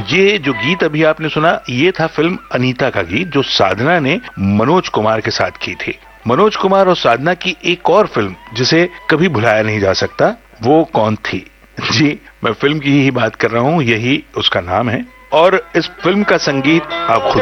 ये जो गीत अभी आपने सुना, ये था फिल्म अनीता का गीत, जो साधना ने मनोज कुमार के साथ की थी। मनोज कुमार और साधना की एक और फिल्म जिसे कभी भुलाया नहीं जा सकता, वो कौन थी? जी, मैं फिल्म की ही बात कर रहा हूँ, यही उसका नाम है। और इस फिल्म का संगीत आप खुद